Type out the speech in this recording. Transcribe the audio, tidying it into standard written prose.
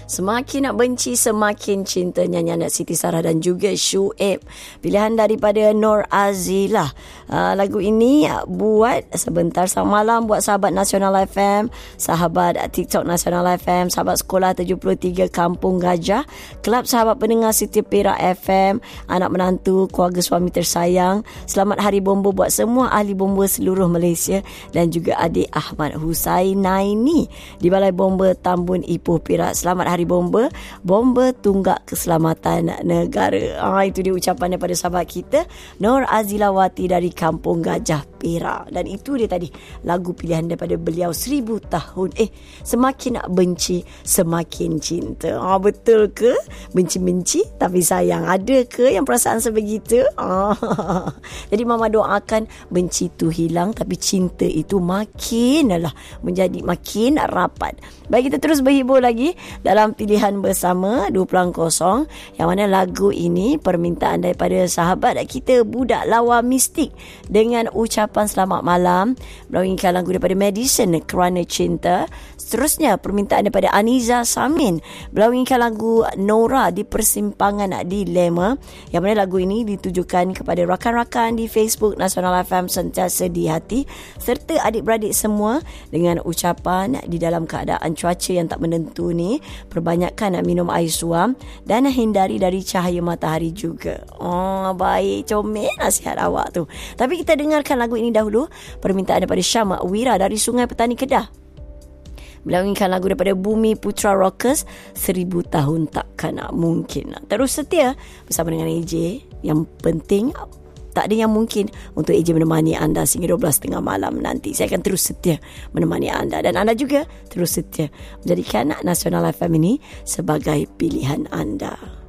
Semakin nak benci, semakin cinta, nyanyian Siti Sarah dan juga Syuib. Pilihan daripada Nur Azilah. Lagu ini buat sebentar selamat malam buat sahabat Nasional FM, sahabat TikTok Nasional FM, sahabat Sekolah 73 Kampung Gajah, Kelab Sahabat Pendengar Siti Perak FM, anak menantu, keluarga suami tersayang. Selamat Hari Bomba buat semua ahli bomba seluruh Malaysia dan juga adik Ahmad Husainaini di Balai Bomba Tambun Ipoh Perak. Selamat Hari Bomba, bomba tunggak keselamatan negara. Itu dia ucapan daripada sahabat kita Nur Azilawati dari Kampung Gajah Perak. Dan itu dia tadi lagu pilihan daripada beliau 1000 tahun. Semakin nak benci, semakin cinta. Betul ke? Benci-benci tapi sayang. Ada ke yang perasaan sebegitu? Jadi Mama doakan benci tu hilang, tapi cinta itu makinlah menjadi makin rapat. Baik, kita terus berhibur lagi dalam pilihan bersama 2.0, yang mana lagu ini permintaan daripada sahabat kita Budak Lawa Mistik dengan ucapan selamat malam, melawingkan lagu daripada Madison Kerana Cinta. Seterusnya permintaan daripada Aniza Samin melawingkan lagu Nora di Persimpangan Dilema, yang mana lagu ini ditujukan kepada rakan-rakan di Facebook Nasional FM sentiasa di hati serta adik-beradik semua, dengan ucapan di dalam keadaan cuaca yang tak menentu ni, perbanyakkan nak minum air suam dan hindari dari cahaya matahari juga. Baik, comel nasihat awak tu. Tapi kita dengarkan lagu ini dahulu. Permintaan daripada Syam Wira dari Sungai Petani Kedah melawingkan lagu daripada Bumi Putra Rockers, 1000 tahun takkan mungkin. Terus setia bersama dengan AJ. Yang penting tak ada yang mungkin untuk AJ menemani anda sehingga 12.30 malam nanti. Saya akan terus setia menemani anda, dan anda juga terus setia menjadikan Nasional FM ini sebagai pilihan anda.